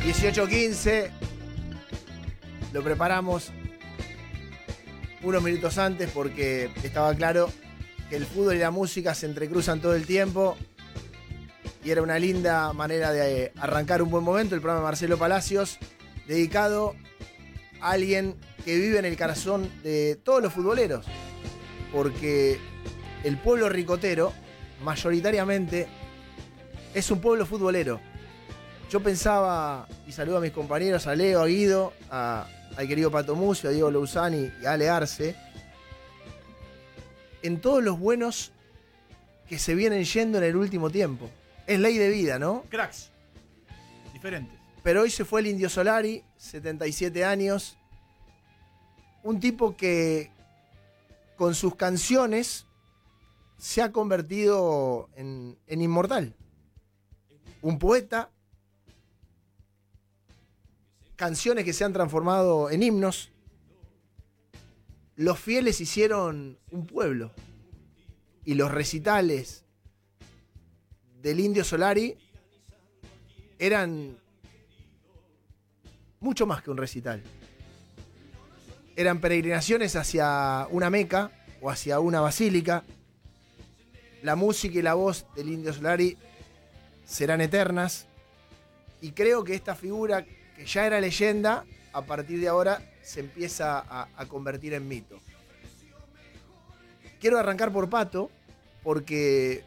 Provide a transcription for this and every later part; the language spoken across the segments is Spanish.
18:15. Lo preparamos unos minutos antes porque estaba claro que el fútbol y la música se entrecruzan todo el tiempo y era una linda manera de arrancar un buen momento. El programa de Marcelo Palacios, dedicado a alguien que vive en el corazón de todos los futboleros, porque el pueblo ricotero mayoritariamente es un pueblo futbolero. Yo pensaba, y saludo a mis compañeros, a Leo, a Guido, al querido Pato Mucio, a Diego Lousani y a Ale Arce, en todos los buenos que se vienen yendo en el último tiempo. Es ley de vida, ¿no? Cracks. Diferentes. Pero hoy se fue el Indio Solari, 77 años. Un tipo que con sus canciones se ha convertido en inmortal. Un poeta. Canciones que se han transformado en himnos. Los fieles hicieron un pueblo. Y los recitales del Indio Solari eran mucho más que un recital. Eran peregrinaciones hacia una Meca o hacia una basílica. La música y la voz del Indio Solari serán eternas. Y creo que esta figura, que ya era leyenda, a partir de ahora se empieza a convertir en mito. Quiero arrancar por Pato, porque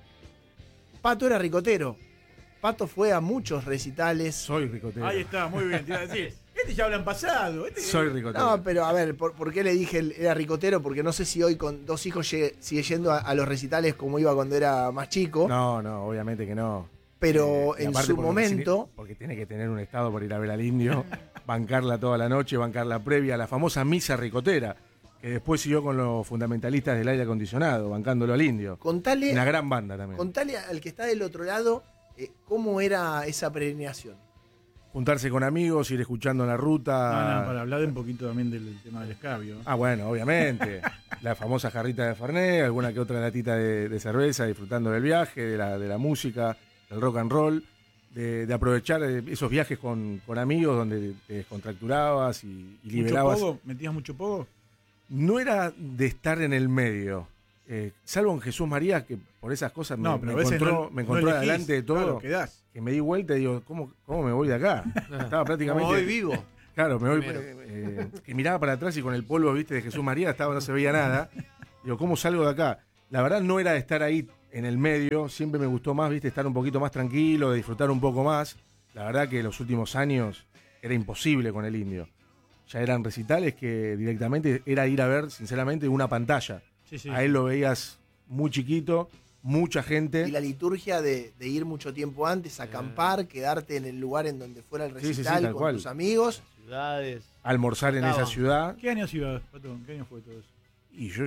Pato era ricotero. Pato fue a muchos recitales. Soy ricotero. Ahí está, muy bien. Te iba a decir, ya hablan pasado. Soy ricotero. No, pero a ver, ¿por qué le dije era ricotero? Porque no sé si hoy con 2 hijos sigue yendo a los recitales como iba cuando era más chico. No, obviamente que no. Pero Y en aparte su porque momento... Porque tiene que tener un estado para ir a ver al Indio, bancarla toda la noche, bancar la previa, la famosa misa ricotera, que después siguió con los fundamentalistas del aire acondicionado, bancándolo al Indio. Contale, una gran banda también. Contale al que está del otro lado cómo era esa peregrinación. Juntarse con amigos, ir escuchando en la ruta. No, para hablar un poquito también del tema del escabio. Ah, bueno, obviamente. La famosa jarrita de Fernet, alguna que otra latita de cerveza, disfrutando del viaje, de la música, del rock and roll, de aprovechar esos viajes con amigos donde te descontracturabas y liberabas. ¿Mucho pogo? ¿Metías mucho pogo? No era de estar en el medio, salvo en Jesús María, que por esas cosas me encontró adelante de todo, claro, que me di vuelta y digo, ¿cómo me voy de acá? Estaba prácticamente... Como hoy vivo. Claro, me voy, que miraba para atrás y con el polvo, viste, de Jesús María no se veía nada. Digo, ¿cómo salgo de acá? La verdad no era de estar ahí en el medio, siempre me gustó más, viste, estar un poquito más tranquilo, de disfrutar un poco más. La verdad que los últimos años era imposible con el Indio. Ya eran recitales que directamente era ir a ver, sinceramente, una pantalla. Sí. A él lo veías muy chiquito, mucha gente. Y la liturgia de ir mucho tiempo antes, acampar, quedarte en el lugar en donde fuera el recital con tus amigos. Ciudades. Almorzar en esa ciudad. ¿Qué año ibas, Pato? ¿Qué año fue todo eso? Y yo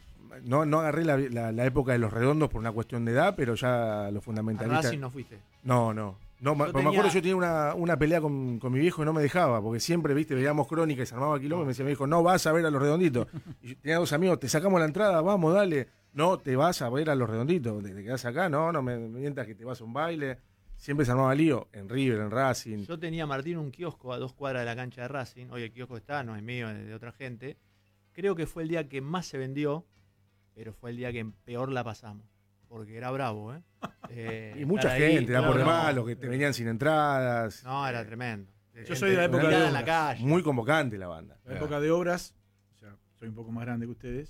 no agarré la época de los redondos por una cuestión de edad, pero ya los fundamentalistas... ¿A Racing no fuiste? No, me acuerdo, yo tenía una pelea con mi viejo y no me dejaba, porque siempre, viste, veíamos crónica y se armaba quilombo y me decía mi viejo, no vas a ver a los redonditos. Y tenía 2 amigos, te sacamos la entrada, vamos, dale. No, te vas a ver a los redonditos, te quedás acá, no me mientas que te vas a un baile. Siempre se armaba lío, en River, en Racing. Yo tenía, Martín, un kiosco a 2 cuadras de la cancha de Racing. Hoy el kiosco está, no es mío, es de otra gente. Creo que fue el día que más se vendió, pero fue el día que peor la pasamos. Porque era bravo, y mucha gente, era por demás, los que te venían sin entradas. No, era tremendo. Yo soy de la época de en la calle. Muy convocante la banda. La época de obras, o sea, soy un poco más grande que ustedes.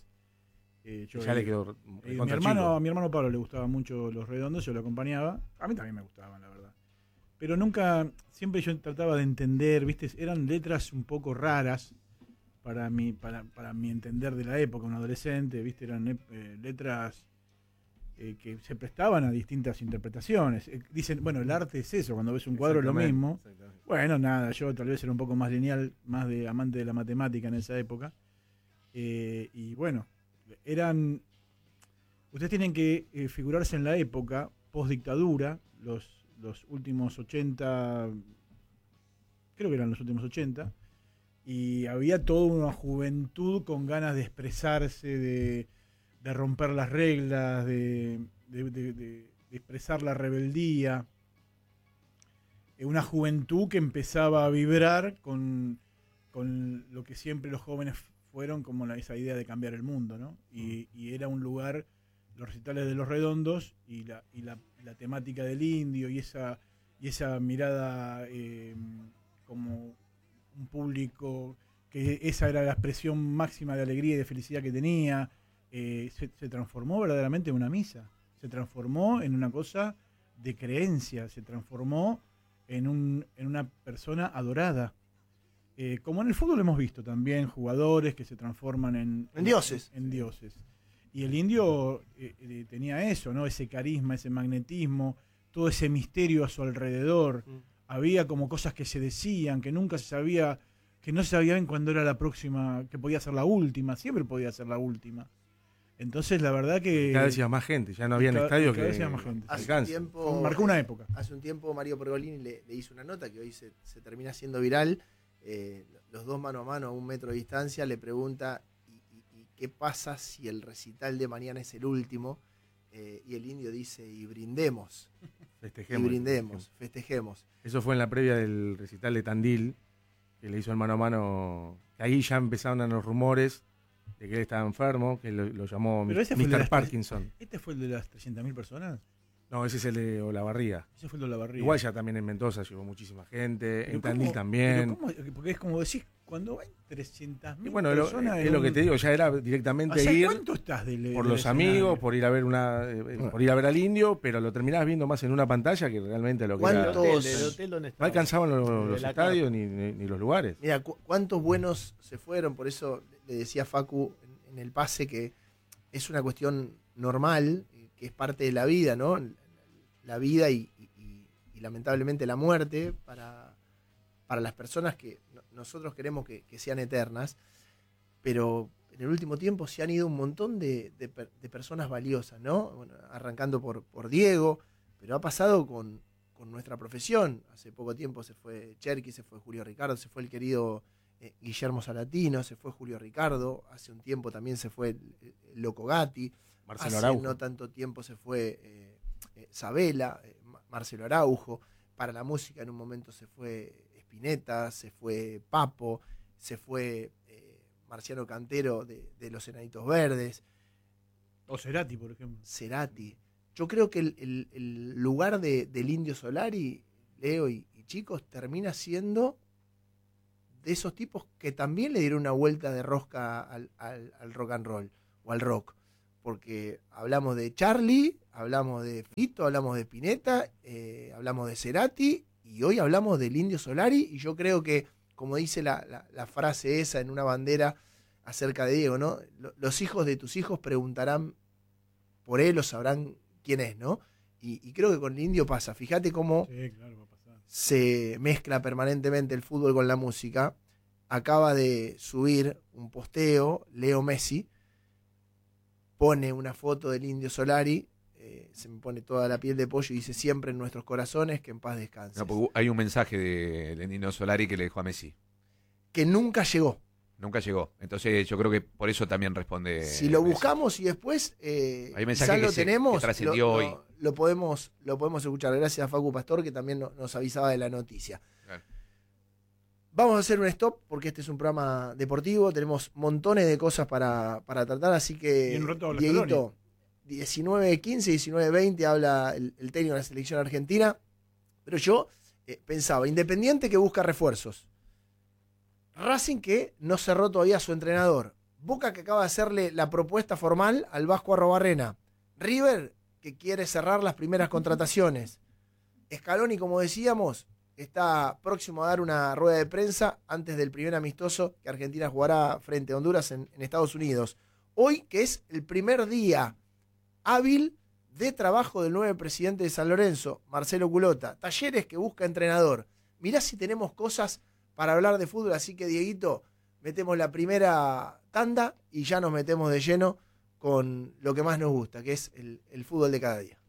Ya le quedó a mi hermano Pablo le gustaban mucho los redondos, yo lo acompañaba. A mí también me gustaban, la verdad. Pero nunca, siempre yo trataba de entender, ¿viste? Eran letras un poco raras para mi entender de la época, un adolescente, ¿viste? Eran letras que se prestaban a distintas interpretaciones. Dicen, bueno, el arte es eso, cuando ves un cuadro es lo mismo. Bueno, nada, yo tal vez era un poco más lineal, más de amante de la matemática en esa época. Y bueno, ustedes tienen que figurarse en la época post-dictadura, los últimos 80, creo que eran los últimos 80, y había toda una juventud con ganas de expresarse, de romper las reglas, de expresar la rebeldía. una juventud que empezaba a vibrar con lo que siempre los jóvenes fueron, como esa idea de cambiar el mundo, ¿no? Y era un lugar, los recitales de Los Redondos y la temática del indio y esa mirada como un público que esa era la expresión máxima de alegría y de felicidad que tenía, se transformó verdaderamente en una misa, se transformó en una cosa de creencia, se transformó en una persona adorada. Como en el fútbol hemos visto también jugadores que se transforman en dioses. En dioses. Y el indio tenía eso, ¿no? Ese carisma, ese magnetismo, todo ese misterio a su alrededor. Había como cosas que se decían, que nunca se sabía, que no se sabían cuándo era la próxima, que podía ser la última, siempre podía ser la última. Entonces la verdad que... Cada vez iba más gente, ya no había estadios que... Cada vez iba más gente. Marcó una época. Hace un tiempo Mario Pergolini le hizo una nota que hoy se termina siendo viral. Los dos mano a mano a 1 metro de distancia le pregunta ¿y qué pasa si el recital de mañana es el último? Y el indio dice y brindemos. Festejemos. Eso fue en la previa del recital de Tandil, que le hizo el mano a mano, que ahí ya empezaron los rumores de que él estaba enfermo, que lo llamó Mr. Parkinson. ¿Este fue el de las 300.000 personas? No, ese es el de Olavarría. Ese fue el de Olavarría. Igual ya también en Mendoza llegó muchísima gente, en Tandil también. Porque es como decís, cuando hay 300.000 bueno, personas... es lo que te digo, ya era directamente ir ¿cuánto estás por los amigos, por ir a ver por ir a ver al indio, pero lo terminabas viendo más en una pantalla que realmente lo que era. ¿El hotel dónde estaba? No alcanzaban los estadios ni los lugares. Mira, cuántos buenos se fueron, por eso le decía Facu en el pase que es una cuestión normal, que es parte de la vida, ¿no? La vida y lamentablemente la muerte para las personas que nosotros queremos que sean eternas, pero en el último tiempo se han ido un montón de personas valiosas, ¿no? Bueno, arrancando por Diego, pero ha pasado con nuestra profesión. Hace poco tiempo se fue Cherky, se fue Julio Ricardo, se fue el querido Guillermo Salatino, se fue Julio Ricardo, hace un tiempo también se fue el Loco Gatti, Marcelo hace Araujo. no tanto tiempo se fue Sabela, Marcelo Araujo. Para la música en un momento se fue Spinetta, se fue Papo, se fue Marciano Cantero de Los Enanitos Verdes. O Cerati, por ejemplo. Cerati. Yo creo que el lugar del Indio Solari, Leo y chicos, termina siendo de esos tipos que también le dieron una vuelta de rosca al rock and roll o al rock. Porque hablamos de Charlie, hablamos de Fito, hablamos de Spinetta, hablamos de Cerati y hoy hablamos del Indio Solari. Y yo creo que, como dice la frase esa en una bandera acerca de Diego, ¿no? Los hijos de tus hijos preguntarán por él o sabrán quién es, ¿no? Y creo que con el Indio pasa. Fíjate cómo Claro, va a pasar. Se mezcla permanentemente el fútbol con la música. Acaba de subir un posteo, Leo Messi, pone una foto del Indio Solari, se me pone toda la piel de pollo y dice siempre en nuestros corazones que en paz descanse. No, porque hay un mensaje del Indio Solari que le dejó a Messi. Que nunca llegó. Nunca llegó. Entonces yo creo que por eso también responde. Si lo Messi. buscamos y después hay un mensaje quizás lo que tenemos, trascendió hoy. Lo podemos escuchar. Gracias a Facu Pastor que también nos avisaba de la noticia. Claro. Vamos a hacer un stop porque este es un programa deportivo. Tenemos montones de cosas para tratar, así que Y un rato habla Dieguito, 19:15, 19:20 habla el técnico de la selección argentina. Pero yo pensaba, Independiente que busca refuerzos. Racing que no cerró todavía a su entrenador. Boca que acaba de hacerle la propuesta formal al Vasco Arrobarrena. River que quiere cerrar las primeras contrataciones. Scaloni, como decíamos, está próximo a dar una rueda de prensa antes del primer amistoso que Argentina jugará frente a Honduras en Estados Unidos. Hoy, que es el primer día hábil de trabajo del nuevo presidente de San Lorenzo, Marcelo Culota. Talleres que busca entrenador. Mirá si tenemos cosas para hablar de fútbol, así que Dieguito, metemos la primera tanda y ya nos metemos de lleno con lo que más nos gusta, que es el fútbol de cada día.